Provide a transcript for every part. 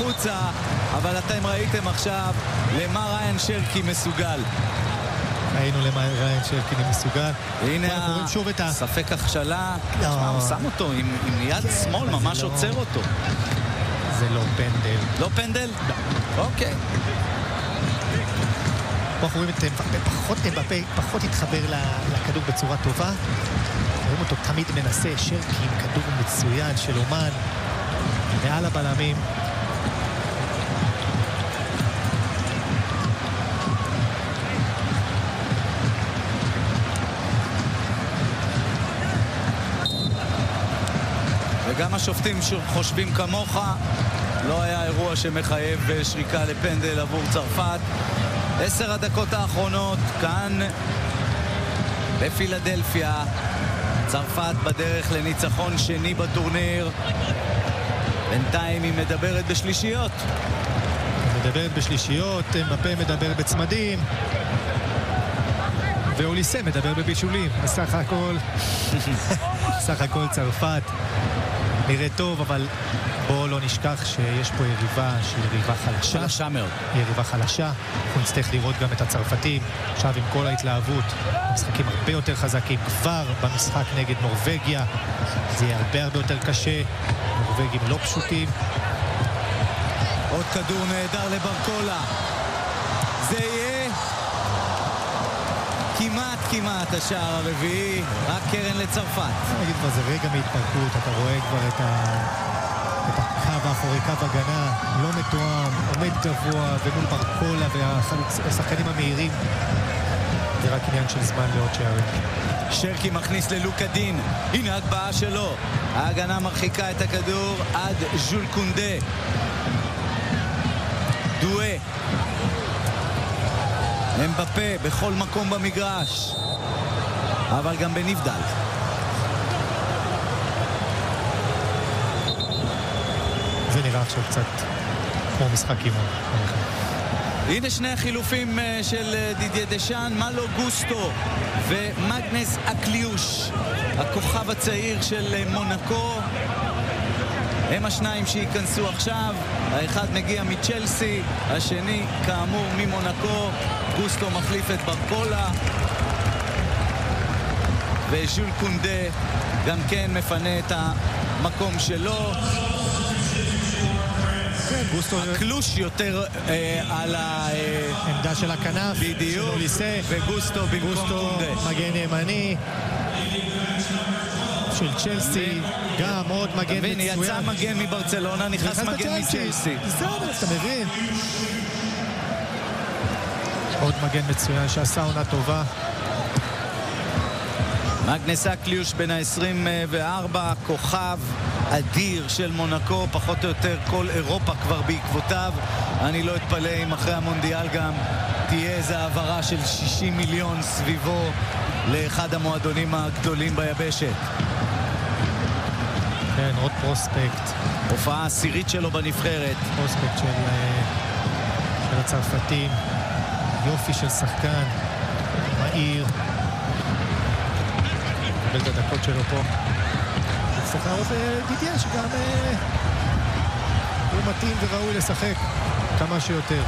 החוצה, אבל אתם ראיתם עכשיו למה ריין שרקי מסוגל. ראינו למה ריין שרקי מסוגל. הנה ספק הכשלה. הוא שם אותו עם יד שמאל, ממש עוצר אותו. זה לא פנדל. לא פנדל? לא. אוקיי. אנחנו רואים את פחות התחבר לכדור בצורה טובה. רואים אותו תמיד מנסה, שרקי עם כדור מצוין של אומן מעל הבלמים. וגם השופטים חושבים כמוך, לא היה אירוע שמחייב שריקה לפנדל עבור צרפת. 10 הדקות האחרונות כאן בפילדלפיה, צרפת בדרך לניצחון שני בטורניר. בינתיים היא מדברת בשלישיות. אמבפה מדבר בצמדים, ואוליסה מדבר בבישולים. סך הכל צרפת נראה טוב, אבל בואו לא נשכח שיש פה יריבה שהיא יריבה חלשה מאוד. יריבה חלשה. אנחנו נצטרך לראות גם את הצרפתים עכשיו עם כל ההתלהבות, משחקים הרבה יותר חזקים. כבר במשחק נגד נורווגיה זה יהיה הרבה יותר קשה. נורווגים לא פשוטים. עוד כדור נהדר לברקולה. זה יהיה כמעט השער הרביעי, רק קרן לצרפת. נגיד כבר זה רגע מהתפרקות, אתה רואה כבר את הקו האחורי, קו הגנה, לא מתואם, עומד גבוה, ומול ברקולה והשחקנים המהירים. זה רק עניין של זמן לעוד שערים. שרקי מכניס ללוקה דין, הנה הגבהה שלו. ההגנה מרחיקה את הכדור עד ז'ול קונדה. דואה. אמבפה בכל מקום במגרש, אבל גם בנבדל. זה נראה עכשיו קצת כמו משחק אימון. הנה שני החילופים של דידיה דשאן, מלו גוסטו ומגנס אקליוש, הכוכב הצעיר של מונקו. הם השניים שייכנסו עכשיו. האחד מגיע מצ'לסי, השני כאמור ממונקו. גוסטו מחליף את ברקולה, וז'ול קונדה גם כן מפנה את המקום שלו. הקלוש יותר על העמדה של הכנף, בדיוק, וגוסטו במקום קונדה. מגן ימני של צ'לסי, גם עוד מגן מצוין. יצא מגן מברצלונה, נכנס מגן מצ'לסי. בסדר, אתה מבין. עוד מגן מצוין שעשה עונה טובה. מגנס אקליוש בן ה-24, כוכב אדיר של מונקו, פחות או יותר כל אירופה כבר בעקבותיו. אני לא אתפלא אם אחרי המונדיאל גם תהיה איזו העברה של 60 מיליון סביבו לאחד המועדונים הגדולים ביבשת. כן, עוד פרוספקט. הופעה עשירית שלו בנבחרת. פרוספקט של הצרפתים. יופי של שחקן, מהיר. קבל את הדקות שלו פה. אצלך עוד דידיה שגם הוא מתאים וראוי לשחק כמה שיותר.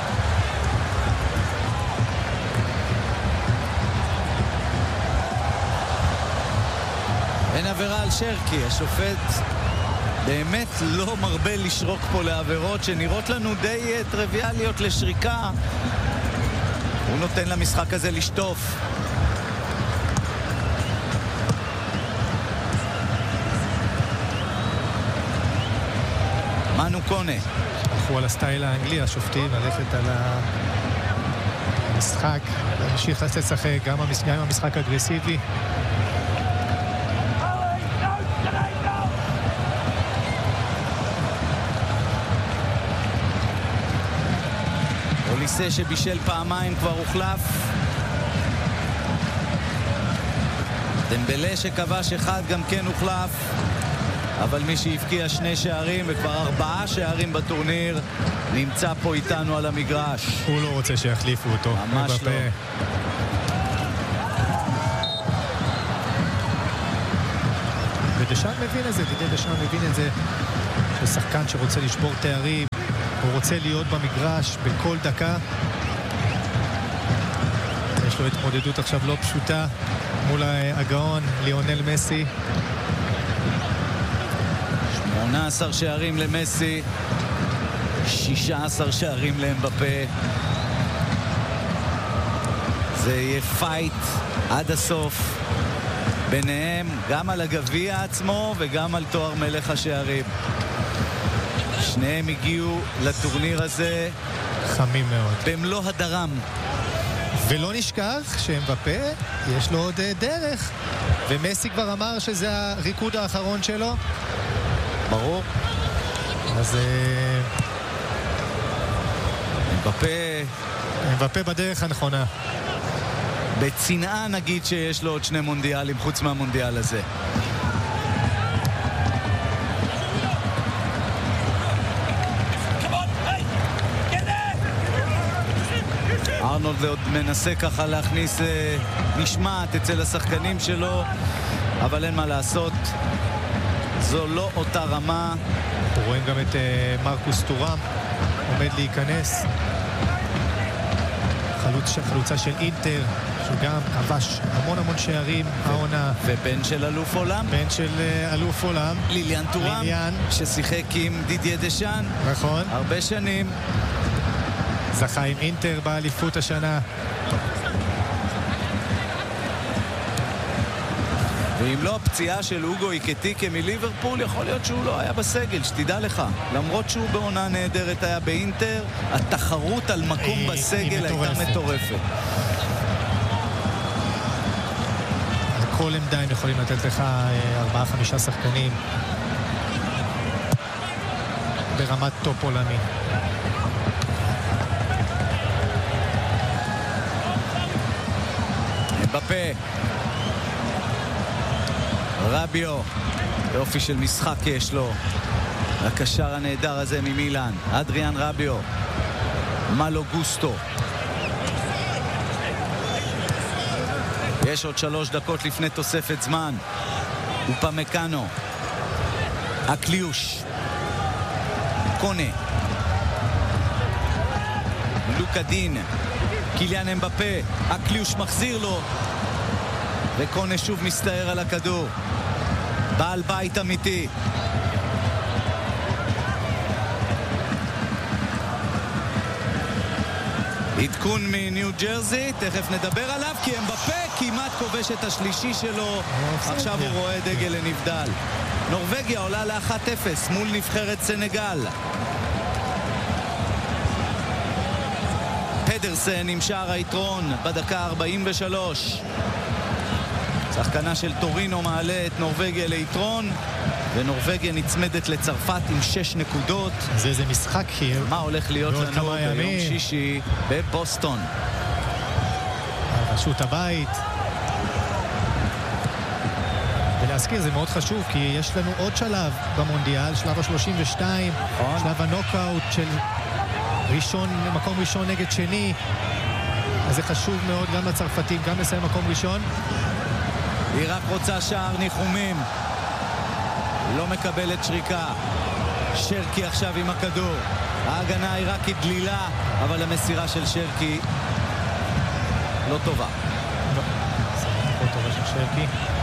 אין עבירה על שרקי, השופט באמת לא מרבה לשרוק פה לעבירות שנראות לנו די טריוויאליות לשריקה. הוא נותן למשחק הזה לשטוף. מנו קונה. הלכו על הסטייל האנגלי, השופטים, ללכת על המשחק, להמשיך לשחק, גם המשחק אגרסיבי. אוליסה שבישל פעמיים כבר הוחלף. דמבלה שכבש אחד גם כן הוחלף. אבל מי שהבקיע 2 שערים וכבר 4 שערים בטורניר נמצא פה איתנו על המגרש. הוא לא רוצה שיחליפו אותו. ממש לא. ודשאן מבין את זה, דידי דשאן מבין את זה, הוא שחקן שרוצה לשבור תארים, הוא רוצה להיות במגרש בכל דקה. יש לו התמודדות עכשיו לא פשוטה מול הגאון ליונל מסי. 18 שערים למסי, 16 שערים לאמבפה. זה יהיה פייט עד הסוף ביניהם, גם על הגביע עצמו וגם על תואר מלך השערים. שניהם הגיעו לטורניר הזה חמים מאוד במלוא הדרם. ולא נשכח שאמבפה יש לו עוד דרך, ומסי כבר אמר שזה הריקוד האחרון שלו. ברור. אז אמבפה בדרך הנכונה. בצנעה נגיד שיש לו עוד 2 מונדיאלים חוץ מהמונדיאל הזה. ארנולד עוד מנסה ככה להכניס משמעת אצל השחקנים שלו, אבל אין מה לעשות, זו לא אותה רמה. אנחנו רואים גם את מרקוס טורם עומד להיכנס, חלוצה של אינטר שגם כבש המון שערים העונה, ובן של אלוף עולם, בן של אלוף עולם ליליאן טורם, ששיחק עם דידיה דשאן נכון, הרבה שנים, זכה עם אינטר באליפות השנה. ואם לא הפציעה של אוגו איקטיקה מליברפול, יכול להיות שהוא לא היה בסגל, שתדע לך. למרות שהוא בעונה נהדרת היה באינטר, התחרות על מקום בסגל הייתה מטורפת. על כל עמדה הם יכולים לתת לך 4-5 שחקנים ברמת טופ עולמי. בפה רביו, יופי של משחק יש לו, הקשר הנהדר הזה ממילאן, אדריאן רביו, מלו גוסטו. יש עוד 3 דקות לפני תוספת זמן. אופמקאנו, אקליוש, קונה, לוקדין, קיליאן אמבפה, אקליוש מחזיר לו, וקונה שוב מסתער על הכדור. בעל בית אמיתי. עדכון מניו ג'רזי, תכף נדבר עליו, כי אמבפה כמעט כובש את השלישי שלו. עכשיו הוא רואה דגל לנבדל. נורווגיה עולה ל-1-0 מול נבחרת סנגל. פדרסן עם שער היתרון בדקה 43. שחקנה של טורינו מעלה את נורווגיה ליתרון, ונורווגיה נצמדת לצרפת עם 6 נקודות. זה משחק here. מה הולך להיות לנו ביום שישי בבוסטון? רשות הבית. ולהזכיר, זה מאוד חשוב, כי יש לנו עוד שלב במונדיאל, שלב ה-32, שלב הנוקאוט של מקום ראשון נגד שני. אז זה חשוב מאוד גם לצרפתים, גם לסיים מקום ראשון. היא רק רוצה שער ניחומים, לא מקבלת שריקה. שרקי עכשיו עם הכדור, ההגנה היא רק דלילה, אבל המסירה של שרקי לא טובה. לא טובה של שרקי.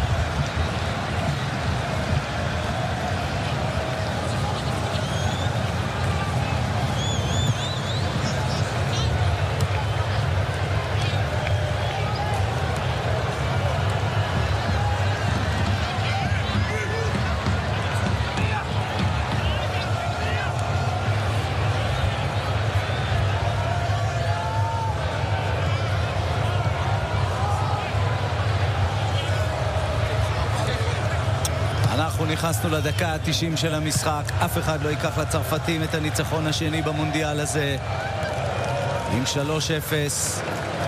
אנחנו נכנסנו לדקה ה-90 של המשחק. אף אחד לא ייקח לצרפתים את הניצחון השני במונדיאל הזה. עם 3-0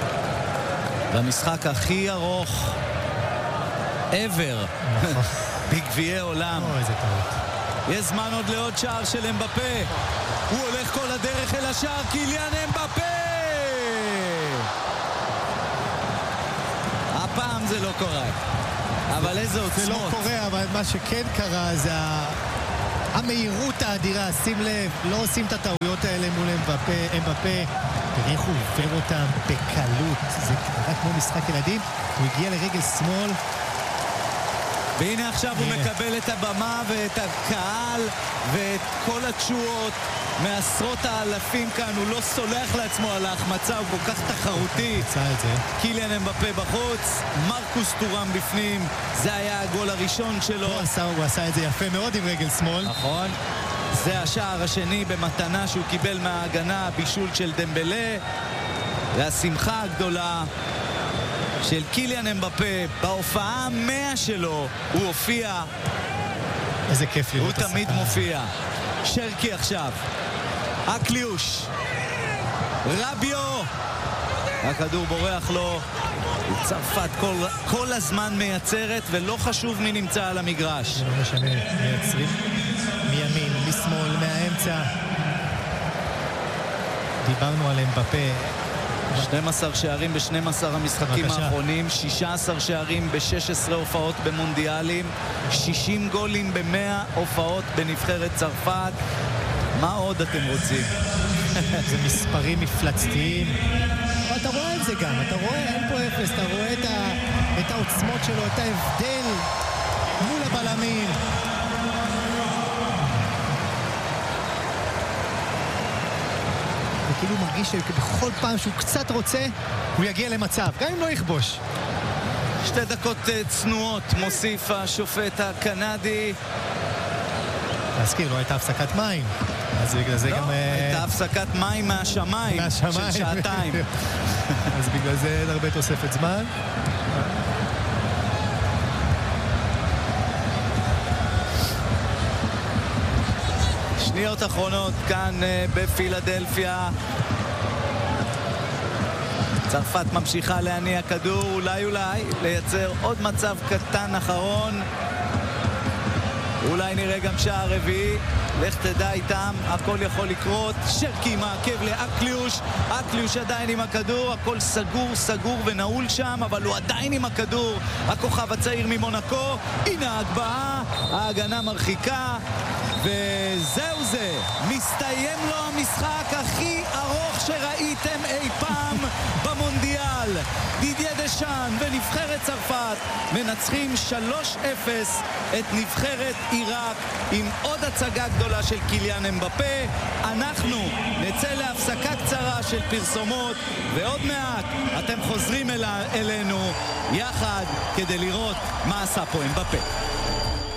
במשחק הכי ארוך ever בגביעי עולם. איזה טעות. יש זמן עוד לעוד שער של אמבפה. הוא הולך כל הדרך אל השער, קיליאן אמבפה! הפעם זה לא קורה. אבל איזה עוצמות. זה לא קורה, אבל מה שכן קרה זה המהירות האדירה, שים לב, לא עושים את הטעויות האלה מול אמבפה. תראה איך הוא עובר אותם בקלות, זה רק כמו משחק ילדים. הוא הגיע לרגל שמאל, והנה עכשיו הוא מקבל את הבמה ואת הקהל ואת כל התשואות מעשרות האלפים כאן. הוא לא סולח לעצמו על ההחמצה, הוא כל כך תחרותי. קיליאן אמבפה בחוץ, מרקוס טורם בפנים. זה היה הגול הראשון שלו. הוא עשה את זה יפה מאוד עם רגל שמאל. נכון. זה השער השני במתנה שהוא קיבל מההגנה, בישול של דמבלה. והשמחה הגדולה של קיליאן אמבפה בהופעה 100 שלו. הוא הופיע. איזה כיף לראות. הוא תמיד מופיע. שרקי עכשיו, אקליוש, רביו, הכדור בורח לו. צרפת כל הזמן מייצרת ולא חשוב מי נמצא על המגרש. זה לא משנה, מייצרים מימין, משמאל, מהאמצע. דיברנו על אמבפה, 12 שערים ב-12 המשחקים האחרונים, 16 שערים ב-16 הופעות במונדיאלים, 60 גולים ב-100 הופעות בנבחרת צרפת. מה עוד אתם רוצים? זה מספרים מפלצתיים. אתה רואה את זה גם, אתה רואה, אין פה אפס, אתה רואה את העוצמות שלו, את ההבדל מול הבלמים. וכאילו הוא מרגיש שבכל פעם שהוא קצת רוצה, הוא יגיע למצב, גם אם לא יכבוש. 2 דקות צנועות מוסיף השופט הקנדי. להזכיר, לא הייתה הפסקת מים. אז בגלל זה גם... הייתה הפסקת מים מהשמיים של שעתיים. אז בגלל זה אין הרבה תוספת זמן. שניות אחרונות כאן בפילדלפיה. צרפת ממשיכה להניע כדור, אולי לייצר עוד מצב קטן אחרון. אולי נראה גם שער רביעי, לך תדע איתם, הכל יכול לקרות. שרקי מעכב לאקליוש, אקליוש עדיין עם הכדור, הכל סגור ונעול שם, אבל הוא עדיין עם הכדור. הכוכב הצעיר ממונקו, הנה ההגבהה, ההגנה מרחיקה, וזהו זה, מסתיים לו המשחק הכי ארוך שראיתם אי פעם במונדיאל. דידיה דשאן ונבחרת צרפת מנצחים 3-0 את נבחרת עיראק עם עוד הצגה גדולה של קיליאן אמבפה. אנחנו נצא להפסקה קצרה של פרסומות, ועוד מעט אתם חוזרים אלינו יחד כדי לראות מה עשה פה אמבפה.